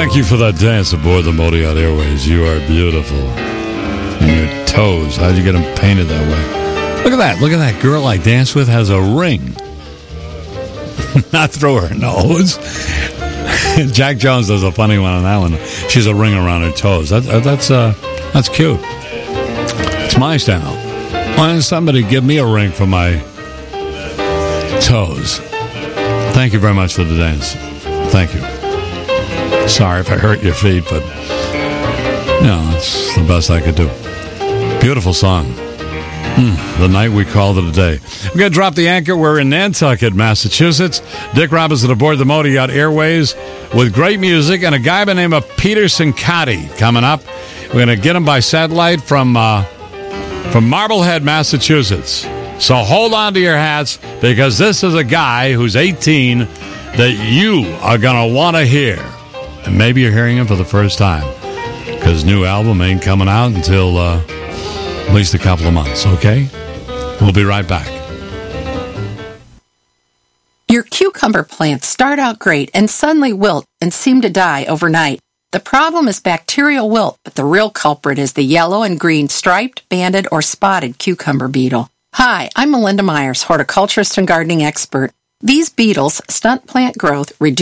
Thank you for that dance aboard the Modiat Airways. You are beautiful. And your toes, how'd you get them painted that way? Look at that. Look at that girl I danced with has a ring. Not through her nose. Jack Jones does a funny one on that one. She's a ring around her toes. That's cute. It's my style. Why doesn't somebody give me a ring for my toes? Thank you very much for the dance. Thank you. Sorry if I hurt your feet, but it's the best I could do. Beautiful song. The night we called it a day. We're going to drop the anchor. We're in Nantucket, Massachusetts. Dick Robinson aboard the Modiat Airways with great music and a guy by the name of Peter Cincotti coming up. We're going to get him by satellite from Marblehead, Massachusetts. So hold on to your hats because this is a guy who's 18 that you are going to want to hear. And maybe you're hearing him for the first time because his new album ain't coming out until at least a couple of months, okay? We'll be right back. Your cucumber plants start out great and suddenly wilt and seem to die overnight. The problem is bacterial wilt, but the real culprit is the yellow and green striped, banded, or spotted cucumber beetle. Hi, I'm Melinda Myers, horticulturist and gardening expert. These beetles stunt plant growth, reduce